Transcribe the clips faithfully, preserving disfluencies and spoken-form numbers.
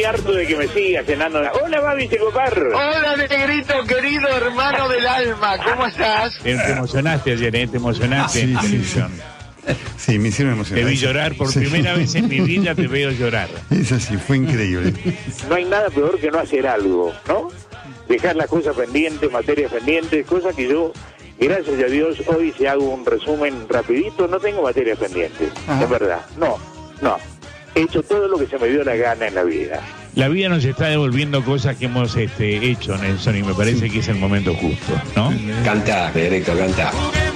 harto de que me sigas llenando. Hola, Babi Checopar. Hola, Negrito, querido hermano del alma, ¿cómo estás? Te, te emocionaste ayer, ¿eh? Te emocionaste en televisión. Sí, me hicieron emocionar. Te vi llorar por sí. primera vez en mi vida, te veo llorar. Es así, fue increíble. No hay nada peor que no hacer algo, ¿no? Dejar las cosas pendientes, materias pendientes, cosas que yo, gracias a Dios, hoy si hago un resumen rapidito, no tengo materias pendientes, Ajá. es verdad. No, no. He hecho todo lo que se me dio la gana en la vida. La vida nos está devolviendo cosas que hemos este, hecho, Nelson, y me parece sí. que es el momento justo, ¿no? Canta, Federico, canta.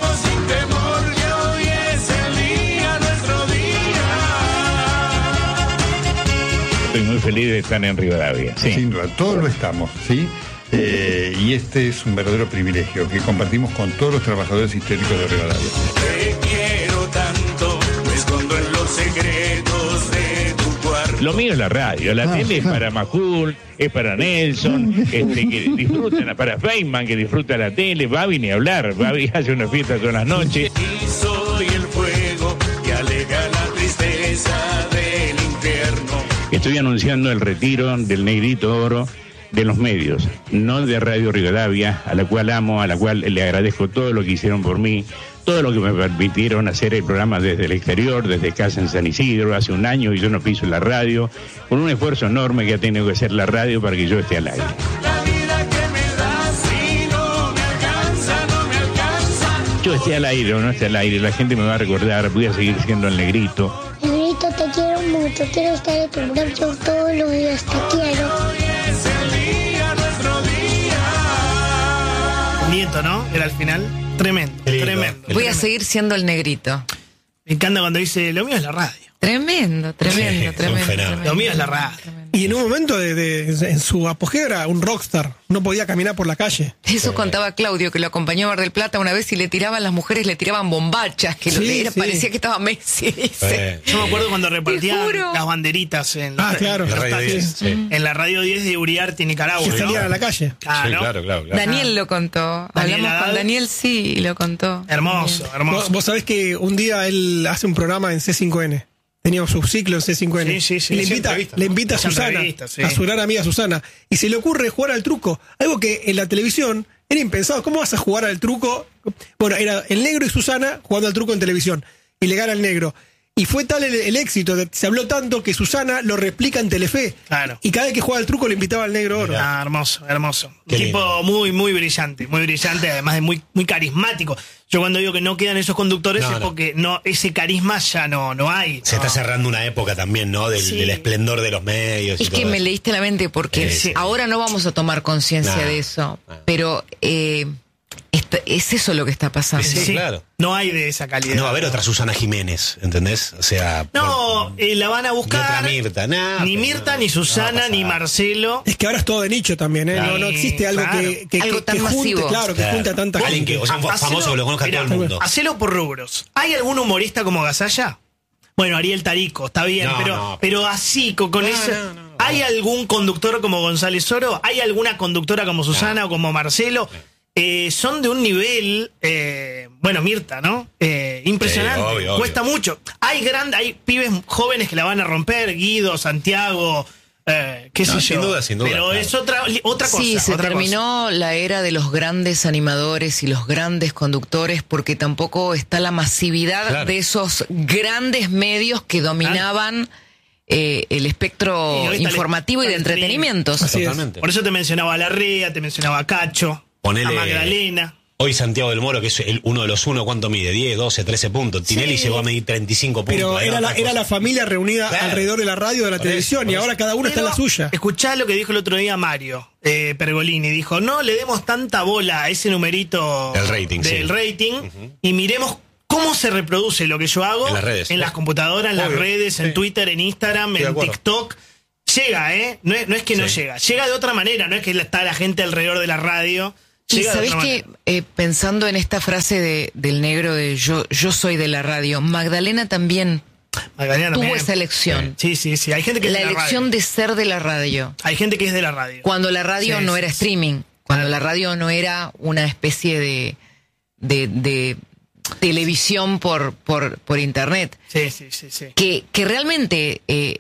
Estoy muy feliz de estar en Rivadavia. Sí. Sin duda, todos lo estamos, ¿sí? Eh, y este es un verdadero privilegio que compartimos con todos los trabajadores históricos de Rivadavia. Te quiero tanto, me escondo en los secretos de tu cuarto. Lo mío es la radio, la ah, tele es para Majul, es para Nelson, este, que disfrutan, para Feynman, que disfruta la tele, Babi ni hablar, Babi hace una fiesta todas las noches. Y soy el fuego que alega la tristeza del infierno. Estoy anunciando el retiro del Negrito Oro de los medios, no de Radio Rivadavia, a la cual amo, a la cual le agradezco todo lo que hicieron por mí, todo lo que me permitieron hacer el programa desde el exterior, desde casa en San Isidro, hace un año y yo no piso la radio, con un esfuerzo enorme que ha tenido que hacer la radio para que yo esté al aire. La vida que me das, si no me alcanza, no me alcanza. Yo esté al aire o no esté al aire, la gente me va a recordar, voy a seguir siendo el Negrito. Negrito, te quiero mucho, quiero estar en tu brazo todos los días, te quiero. Nieto, ¿no? Era al final. Tremendo, tremendo. Voy a seguir siendo el Negrito. Me encanta cuando dice, lo mío es la radio. Tremendo, tremendo, Sí, tremendo, tremendo. Lo mío es la radio. Y en un momento de, de en su apogeo era un rockstar, no podía caminar por la calle. Eso contaba Claudio, que lo acompañó a Mar del Plata una vez y le tiraban, las mujeres le tiraban bombachas, que lo Sí, que era, sí. parecía que estaba Messi, dice. Yo me acuerdo cuando repartían juro. las banderitas en la, Ah, claro. en, La Radio taxis, diez, sí. en la Radio diez de Uriarte, Nicaragua. Que ¿no? salían a la calle. Ah, Sí, ¿no? claro, claro, claro. Daniel lo contó. Daniel Hablamos Haddad. con Daniel, sí, y lo contó. Hermoso, Vos, hermoso. vos sabés que un día él hace un programa en C cinco N. Teníamos su ciclo en C cinco N. Sí, sí, sí. Y le Hacía invita, entrevistas, le ¿no? invita a Hacía Susana, entrevistas, sí. a su gran amiga Susana. Y se le ocurre jugar al truco. Algo que en la televisión era impensado. ¿Cómo vas a jugar al truco? Bueno, era el negro y Susana jugando al truco en televisión. Y le gana el negro. Y fue tal el, el éxito, se habló tanto que Susana lo replica en Telefe. Claro. Y cada vez que jugaba al truco le invitaba al negro oro. Ah, hermoso, hermoso. Qué Un tipo lindo. muy, muy brillante, muy brillante, además de muy, muy carismático. Yo cuando digo que no quedan esos conductores No, es no. porque no, ese carisma ya no, no hay. Se No. está cerrando una época también, ¿no? Del, Sí. del esplendor de los medios. y Es todo que me eso. leíste la mente porque Eh, sí. ahora no vamos a tomar conciencia Nah, de eso, nah. pero eh, esta- es eso lo que está pasando. Sí, claro. No hay de esa calidad. No va a haber otra Susana Jiménez, ¿entendés? O sea... No, por- eh, la van a ni buscar. otra Mirta, nada. Ni pero Mirta, no, ni no Susana, va a pasar. ni Marcelo. Es que ahora es todo de nicho también, ¿eh? Claro. No, no existe algo Claro. que, que, Algo que- tan que junte, masivo. claro, que Claro. junte a tanta Alguien gente. que, o sea, un Ha- famoso hacelo- que lo conozca mirá, todo el mundo. Hacelo por rubros. ¿Hay algún humorista como Gasalla? Bueno, Ariel Tarico, está bien, No, pero, no. pero así, con, con No, eso. no, no, no. ¿Hay algún conductor como González Oro? ¿Hay alguna conductora como Susana o como Marcelo? Eh, son de un nivel, eh, bueno, Mirta, ¿no? Eh, impresionante. Sí, obvio, obvio. Cuesta mucho. Hay gran, hay pibes jóvenes que la van a romper, Guido, Santiago, eh, qué No, sé sin yo. duda, sin duda, Pero claro. es otra, otra cosa. Sí, se otra terminó la era de los grandes animadores y los grandes conductores porque tampoco está la masividad Claro. de esos grandes medios que dominaban eh, el espectro Sí, hoy está el- informativo y de está el entretenimientos. Así es. Totalmente. Por eso te mencionaba a Larrea, te mencionaba a Cacho, Ponele- a Magdalena. Hoy Santiago del Moro, que es el, uno de los uno, ¿cuánto mide? diez, doce, trece puntos. Tinelli Sí. llegó a medir treinta y cinco puntos. Pero era la, era la familia reunida Claro. alrededor de la radio, de la Por eso, televisión, por y eso. ahora cada uno está en la suya. Escuchá lo que dijo el otro día Mario eh, Pergolini. Dijo, no le demos tanta bola a ese numerito Del rating, del sí. rating y miremos cómo se reproduce lo que yo hago En las redes. en las computadoras, en las Obvio. redes, en Sí. Twitter, en Instagram, Estoy de en acuerdo. TikTok. Llega, ¿eh? No es, no es que no Sí. llega. Llega de otra manera, no es que está la gente alrededor de la radio. Y Llega de sabés otra que, manera. eh, pensando en esta frase de, del negro de yo, yo soy de la radio, Magdalena también Magdalena tuvo también. esa elección. Sí, sí, sí. Hay gente que La es de la elección radio. de ser de la radio. Hay gente que es de la radio. Cuando la radio Sí, no sí, era sí. streaming, cuando la radio no era una especie de, de, de televisión por, por, por internet. Sí, sí, sí, sí. Que, que realmente eh,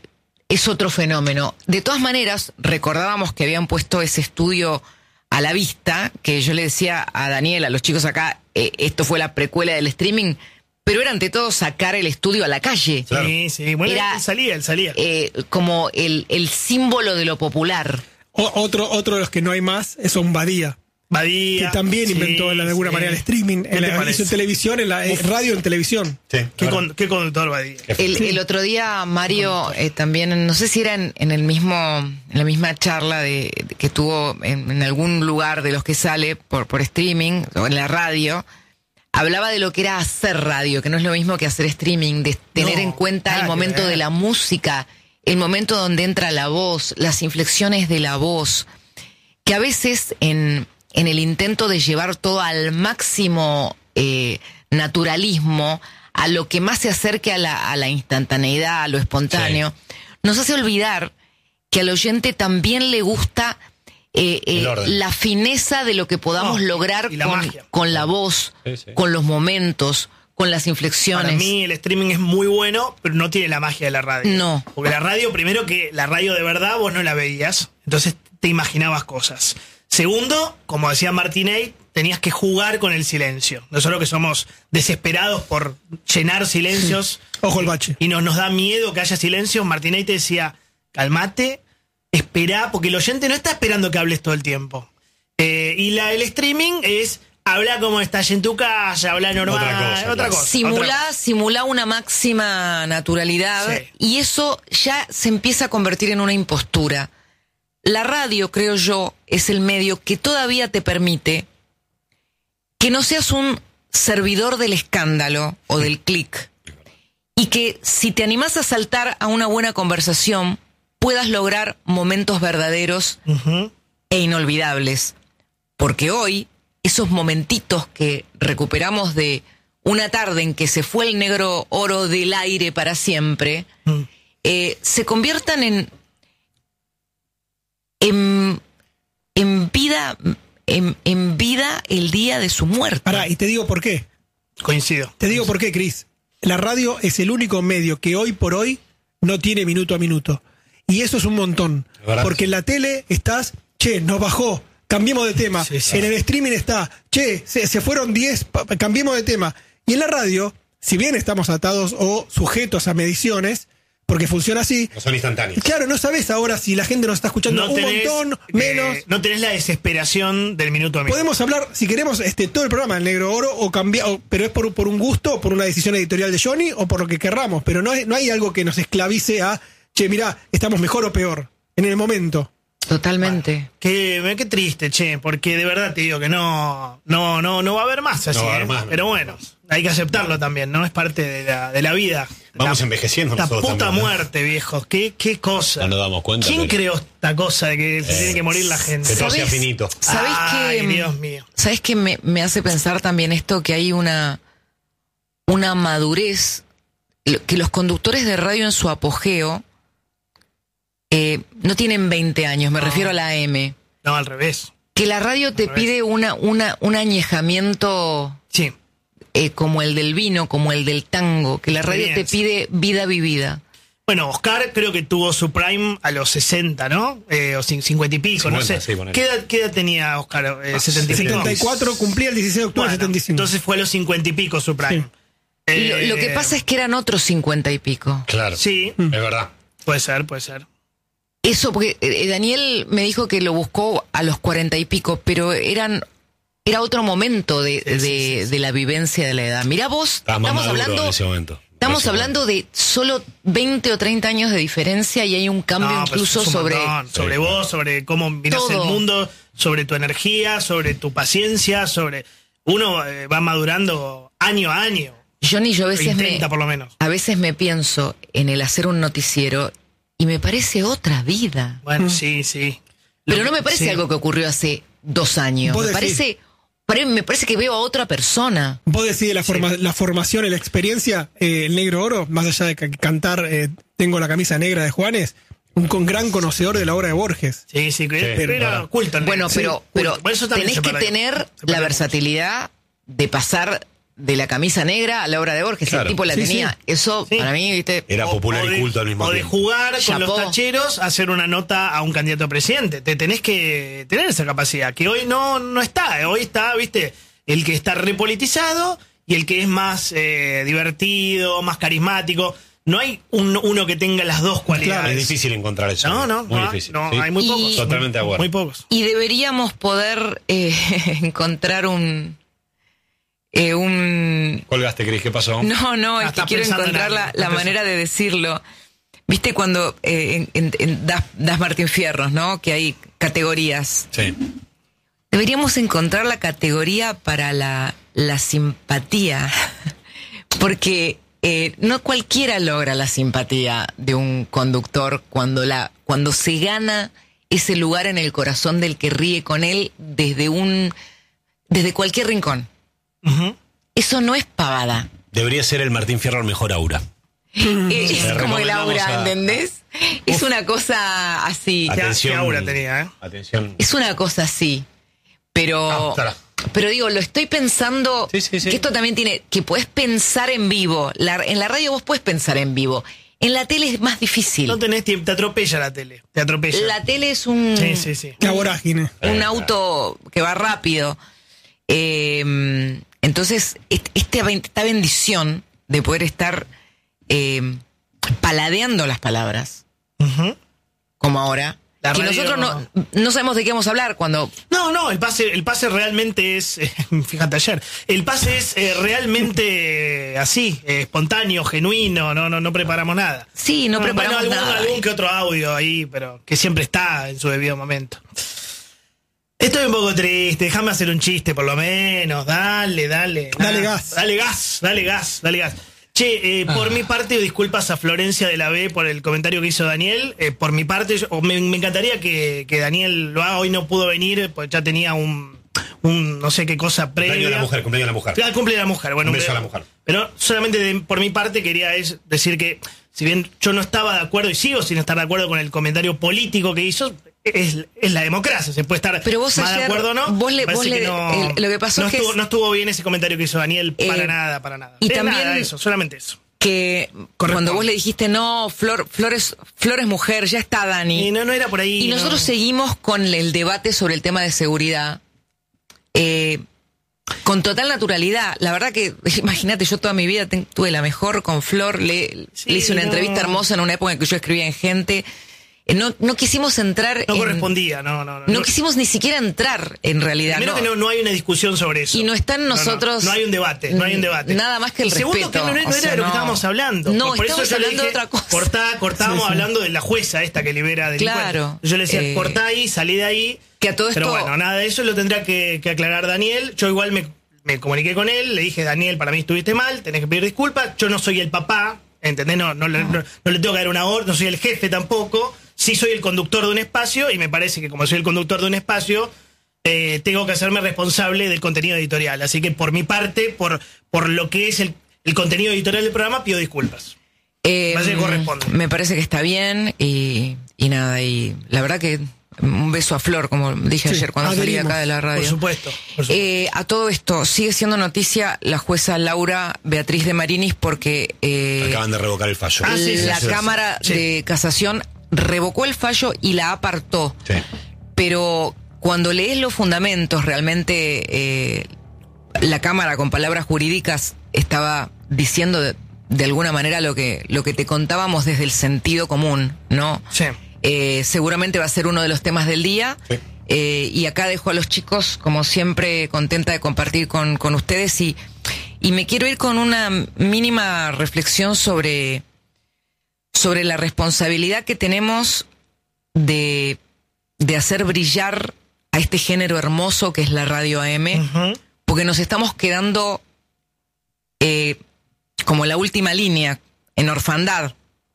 es otro fenómeno. De todas maneras, recordábamos que habían puesto ese estudio a la vista, que yo le decía a Daniel, a los chicos acá, eh, esto fue la precuela del streaming, pero era ante todo sacar el estudio a la calle. Claro. Sí, sí, bueno, era, él salía, él salía. Eh, como el, el símbolo de lo popular. O, otro, otro de los que no hay más es un Badía. Badía. Que también sí, inventó de alguna sí. manera el streaming, en la hizo televisión, en la eh, radio en televisión. Sí, ¿Qué, claro. con, qué conductor Badía? El, Sí. el otro día Mario eh, también, no sé si era en, en el mismo, en la misma charla de, de que tuvo en, en algún lugar de los que sale por, por streaming o en la radio, hablaba de lo que era hacer radio, que no es lo mismo que hacer streaming, de tener No, en cuenta nada el que momento ver. de la música, el momento donde entra la voz, las inflexiones de la voz, que a veces en, en el intento de llevar todo al máximo eh, naturalismo, a lo que más se acerque a la, a la instantaneidad, a lo espontáneo, sí. nos hace olvidar que al oyente también le gusta eh, eh, la fineza de lo que podamos No, lograr y la con, magia. con la voz, Sí, sí. con los momentos, con las inflexiones. Para mí el streaming es muy bueno, pero no tiene la magia de la radio. No. Porque la radio, primero que la radio de verdad vos no la veías, entonces te imaginabas cosas. Segundo, como decía Martinez, tenías que jugar con el silencio. Nosotros que somos desesperados por llenar silencios. Ojo el bache. Y nos, nos da miedo que haya silencio. Martinez te decía, calmate, esperá, porque el oyente no está esperando que hables todo el tiempo. Eh, y la, el streaming es... Habla como estás en tu casa, habla normal, Otra cosa, otra claro. cosa. Simulá, otra- simulá una máxima naturalidad Sí. y eso ya se empieza a convertir en una impostura. La radio, creo yo, es el medio que todavía te permite que no seas un servidor del escándalo o del clic y que si te animás a saltar a una buena conversación puedas lograr momentos verdaderos Ujú. e inolvidables. Porque hoy, esos momentitos que recuperamos de una tarde en que se fue el negro oro del aire para siempre, Mm. eh, se conviertan en, en, en vida, en, en vida el día de su muerte. Pará, y te digo por qué. Coincido. Te digo por qué, Cris. La radio es el único medio que hoy por hoy no tiene minuto a minuto. Y eso es un montón. ¿Verdad? Porque en la tele estás, che, nos bajó, cambiemos de tema. Sí, sí. En el streaming está, che, se, se fueron diez, pa- pa- cambiemos de tema. Y en la radio, si bien estamos atados o sujetos a mediciones, porque funciona así, No son instantáneos. claro, no sabes ahora si la gente nos está escuchando No un tenés, montón, eh, menos. no tenés la desesperación del minuto a minuto. Podemos hablar, si queremos, este todo el programa del Negro Oro, o cambiar, o- pero es por, por un gusto, o por una decisión editorial de Johnny, o por lo que querramos. Pero no, hay- no hay algo que nos esclavice a, che, mirá, estamos mejor o peor, en el momento. Totalmente. Qué, qué triste, che, porque de verdad te digo que no, no, no, no va a haber más así, No va a haber ¿eh? más. Pero bueno, hay que aceptarlo también, ¿no? Es parte de la, de la vida. Vamos la, envejeciendo La nosotros puta también, ¿no? muerte, viejo. Qué, qué cosa. No nos damos cuenta, ¿Quién pero- creó esta cosa de que se tiene que morir la gente? Que todo sea ¿Sabés? finito. ¿Sabés Ay, que, Dios mío. ¿Sabés que me, me hace pensar también esto, que hay una, una madurez, lo- que los conductores de radio en su apogeo eh, no tienen veinte años, me No. refiero a la A M, No, al revés. que la radio te Al revés. pide una, una, un añejamiento Sí. eh, como el del vino, como el del tango, que la radio te Experiencia. pide vida vivida. Bueno, Oscar creo que tuvo su prime a los sesenta, ¿no? Eh, o cin- cincuenta y pico, no cincuenta, sé. sí, ponele. ¿Qué, edad, ¿Qué edad tenía Oscar? Eh, setenta y pico. setenta y cuatro, cumplía el dieciséis de octubre Bueno, del setenta y cinco. entonces fue a los cincuenta y pico su prime. Sí. Eh, Lo, lo que pasa es que eran otros cincuenta y pico. Claro. Sí, Es verdad. puede ser, puede ser. Eso, porque eh, Daniel me dijo que lo buscó a los cuarenta y pico, pero eran era otro momento de, Sí, sí, de, sí, sí. de la vivencia de la edad. Mirá vos, Estaba más estamos maduro hablando, en ese momento. estamos Próximo. hablando de solo veinte o treinta años de diferencia y hay un cambio No, pero incluso es un sobre... montón. Sobre vos, sobre cómo mirás Todo. el mundo, sobre tu energía, sobre tu paciencia, sobre... Uno eh, va madurando año a año. Johnny, yo a veces me, treinta por lo menos. a veces me pienso en el hacer un noticiero y me parece otra vida. Bueno, sí, sí. Lo Pero que- no me parece sí. algo que ocurrió hace dos años. Vos Me decís- parece, pare- me parece que veo a otra persona. Vos decís de la, forma, la formación y la experiencia, eh, el Negro Oro, más allá de ca- cantar eh, Tengo la camisa negra de Juanes, un con gran conocedor de la obra de Borges. Sí, sí, que Sí, era claro. culto. ¿no? Bueno, Sí, pero, culto. pero Por eso también tenés se que perdió. tener Se la perdió versatilidad de pasar de la camisa negra a la obra de Borges, Claro. el tipo la Sí, tenía. sí. Eso, Sí. para mí, viste, Era O- popular o de- y culto al mismo O de tiempo. jugar con Chapó. los tacheros, hacer una nota a un candidato a presidente. Te tenés que tener esa capacidad, que hoy no, no está. Hoy está, viste, el que está repolitizado y el que es más eh, divertido, más carismático. No hay un, uno que tenga las dos cualidades. Es difícil encontrar eso. No, no, Muy no, difícil. no, sí. hay muy Y- pocos. Totalmente de acuerdo. Muy pocos. y deberíamos poder eh, encontrar un... eh, un Colgaste, Cris, ¿qué pasó? No, no, Ah, es que estás quiero pensando en encontrar la, algo, la estás manera de decirlo. Viste cuando eh, en, en- en das, das Martín Fierros, ¿no? Que hay categorías. Sí. Deberíamos encontrar la categoría para la, la simpatía. Porque eh, no cualquiera logra la simpatía de un conductor cuando, la, cuando se gana ese lugar en el corazón del que ríe con él desde un desde cualquier rincón. Ujú. Eso no es pavada. Debería ser el Martín Fierro el mejor aura. Eh, es Le como el recomendamos aura, a- ¿entendés? Es una cosa así. Qué- Atención. qué aura tenía, ¿eh? Atención. Es una cosa así. Pero. Ah, estará. Pero digo, lo estoy pensando. Sí, sí, sí. Que esto también tiene. Que puedes pensar en vivo. La- en la radio vos puedes pensar en vivo. En la tele es más difícil. No tenés tiempo, te atropella la tele. Te atropella. La tele es un. Sí, sí, sí. La vorágine. un auto que va rápido. Eh, entonces, est- este, esta bendición de poder estar eh, paladeando las palabras, Ujú. como ahora, La que radio- nosotros no, no sabemos de qué vamos a hablar cuando... No, no, el pase, el pase realmente es, eh, fíjate ayer, el pase es eh, realmente eh, así, eh, espontáneo, genuino, no, no, no preparamos nada. Sí, no Bueno, preparamos algún, nada. algún que otro audio ahí, pero que siempre está en su debido momento. Estoy un poco triste, déjame hacer un chiste por lo menos, dale, dale. Dale Ah, gas. Dale gas, dale gas, dale gas. Che, eh, por mi parte, disculpas a Florencia de la B por el comentario que hizo Daniel. Eh, por mi parte, yo- o me, me encantaría que, que Daniel lo haga. Hoy no pudo venir, pues ya tenía un, un no sé qué cosa previa. Cumpleaños de la mujer, cumpleaños de la mujer. Claro, cumple la mujer. Bueno, Un beso a la mujer. Pero solamente de- por mi parte quería es decir que, si bien yo no estaba de acuerdo y sigo sin estar de acuerdo con el comentario político que hizo, es, es la democracia. Se puede estar Pero vos más de ayer- acuerdo o no. vos le- Parece vos le- que no, el- lo que pasó no es que estuvo, es- no estuvo bien ese comentario que hizo Daniel. Para Eh, nada, para nada. y Eh, también- nada, eso, solamente eso. Que cuando vos le dijiste, no, Flor, Flores, Flores mujer, ya está Dani. Y no, no era por ahí. Y no. nosotros seguimos con el debate sobre el tema de seguridad. Eh, con total naturalidad. La verdad que, imagínate, yo toda mi vida ten- tuve la mejor con Flor. Le, Sí, le hice una no. entrevista hermosa en una época en que yo escribía en Gente. Eh, no, no quisimos entrar No en- correspondía, no, no. No, No quisimos ni siquiera entrar, en realidad. Primero no. que no, no hay una discusión sobre eso. Y no está en No, no, nosotros- No, hay un debate, no hay un debate. Nada más que el Y segundo, respeto, que no, no o era sea, de lo no. que estábamos hablando. No, por eso estamos yo le hablando de dije, otra cosa. cortá, cortábamos Sí, sí. hablando de la jueza esta que libera delincuentes. Claro, Yo le decía, eh, cortá ahí, salí de ahí. Que a todo Pero esto- bueno, nada de eso lo tendrá que, que aclarar Daniel. Yo igual me, me comuniqué con él, le dije, Daniel, para mí estuviste mal, tenés que pedir disculpas. Yo no soy el papá, ¿entendés? No, no, le- no, no le tengo que dar una orden, no soy el jefe tampoco. Sí soy el conductor de un espacio y me parece que como soy el conductor de un espacio, eh, tengo que hacerme responsable del contenido editorial. Así que por mi parte, por, por lo que es el, el contenido editorial del programa, pido disculpas. Eh, Me parece que corresponde. me parece que está bien y, y nada, y la verdad que un beso a Flor, como dije Sí, ayer cuando salí adherimos. acá de la radio. Por supuesto. Por supuesto. Eh, a todo esto, sigue siendo noticia la jueza Laura Beatriz de Marinis porque eh, Acaban de revocar el fallo. Ah, sí, sí, la sí, sí. Cámara Sí. de Casación revocó el fallo y la apartó. Sí. Pero cuando lees los fundamentos, realmente eh, la Cámara, con palabras jurídicas, estaba diciendo de, de alguna manera lo que, lo que te contábamos desde el sentido común, ¿no? Sí. Eh, seguramente va a ser uno de los temas del día. Sí. Eh, y acá dejo a los chicos, como siempre, contenta de compartir con, con ustedes. Y, y me quiero ir con una mínima reflexión sobre, sobre la responsabilidad que tenemos de, de hacer brillar a este género hermoso que es la radio A M, Ujú. porque nos estamos quedando eh, como la última línea en orfandad.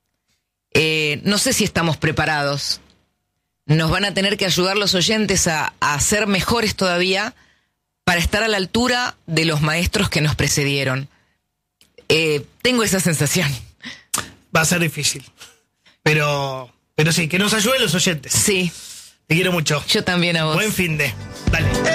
Eh, no sé si estamos preparados. Nos van a tener que ayudar los oyentes a, a ser mejores todavía para estar a la altura de los maestros que nos precedieron. Eh, tengo esa sensación. Va a ser difícil. Pero, pero sí, que nos ayuden los oyentes. Sí, Te quiero mucho. yo también a vos. Buen fin de. Dale.